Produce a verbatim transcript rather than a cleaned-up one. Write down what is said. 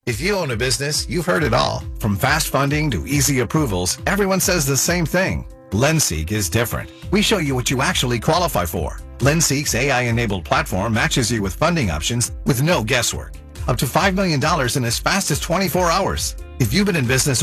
If you own a business, you've heard it all. From fast funding to easy approvals, everyone says the same thing. LendSeek is different. We show you what you actually qualify for. LendSeek's A I-enabled platform matches you with funding options with no guesswork. Up to five million dollars in as fast as twenty-four hours. If you've been in business